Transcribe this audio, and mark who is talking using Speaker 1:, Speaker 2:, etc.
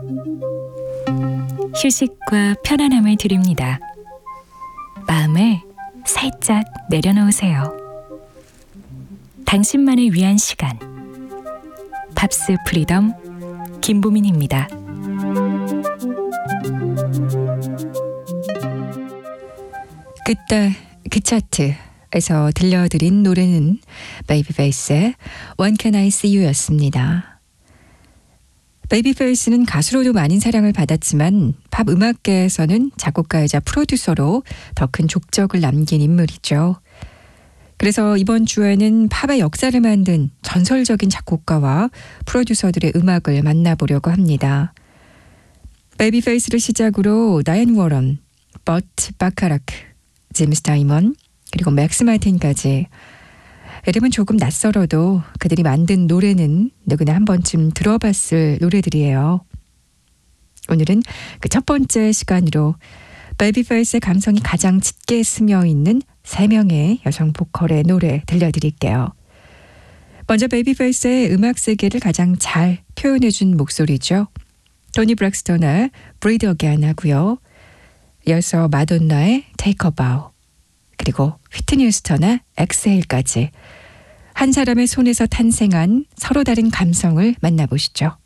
Speaker 1: 휴식과 편안함을 드립니다. 마음을 살짝 내려놓으세요. 당신만을 위한 시간. 팝스 프리덤 김보민입니다.
Speaker 2: 그때 그 차트에서 들려드린 노래는 베이비페이스의 When Can I See You였습니다. 베이비페이스는 가수로도 많은 사랑을 받았지만 팝 음악계에서는 작곡가이자 프로듀서로 더 큰 족적을 남긴 인물이죠. 그래서 이번 주에는 팝의 역사를 만든 전설적인 작곡가와 프로듀서들의 음악을 만나보려고 합니다. 베이비페이스를 시작으로 다이앤 워런, 버트 바카라크, 제임스 다이먼, 그리고 맥스 마틴까지 이름은 조금 낯설어도 그들이 만든 노래는 누구나 한 번쯤 들어봤을 노래들이에요. 오늘은 그 첫 번째 시간으로 베이비페이스의 감성이 가장 짙게 스며있는 3명의 여성 보컬의 노래 들려드릴게요. 먼저 베이비페이스의 음악 세계를 가장 잘 표현해준 목소리죠. 토니 브렉스턴의 Breathe Again 하고요. 이어서 마돈나의 Take a Bow, 그리고 휘트니 휴스턴의 Exhale까지 한 사람의 손에서 탄생한 서로 다른 감성을 만나보시죠.